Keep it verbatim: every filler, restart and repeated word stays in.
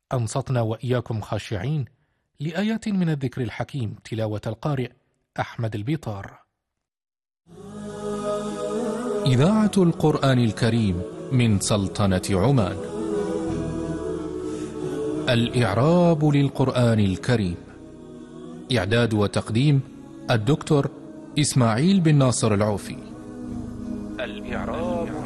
أنصتنا وإياكم خاشعين لآيات من الذكر الحكيم، تلاوة القارئ أحمد البيطار. إذاعة القرآن الكريم من سلطنة عمان. الإعراب للقرآن الكريم. إعداد وتقديم الدكتور إسماعيل بن ناصر العوفي. الإعراب